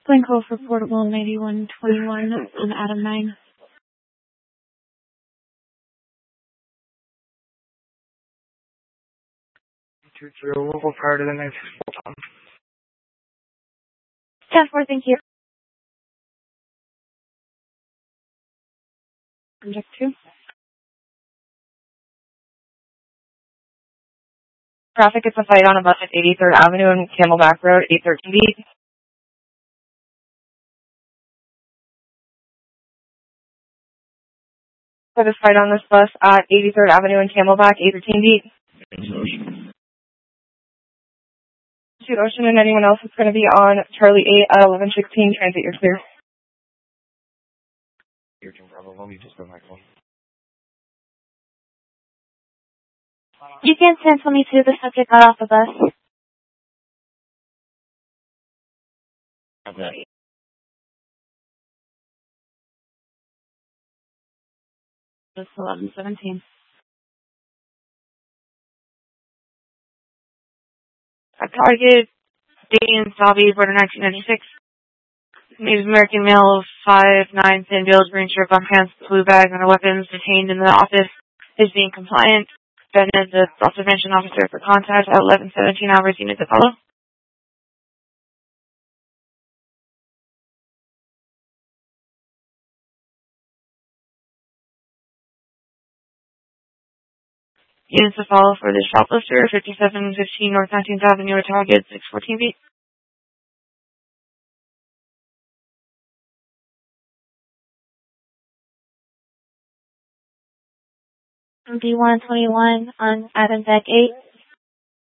Blanco for Portable 9121 and Adam 9. Local prior to the next full time. 10-4, thank you. Object 2. Traffic, it's a fight on a bus at 83rd Avenue and Camelback Road, 813 beat. For this fight on this bus at 83rd Avenue and Camelback, 813 beat. Shoot Ocean and anyone else is going to be on Charlie 8 at 1116. Transit, you're clear. Let me just go back one. You can cancel me to the subject got off the bus. Okay. Just 1117. A target, Dane Sabi, border 1996. Native American male, 5'9", thin build, green shirt, bum pants, blue bag, and weapons, detained in the office, is being compliant. Ben is the observation officer for contact at 1117 hours, unit to follow. Units to follow for the shoplifter, 5715 North 19th Avenue, a target, 614 feet. D121 on Adam Deck 8.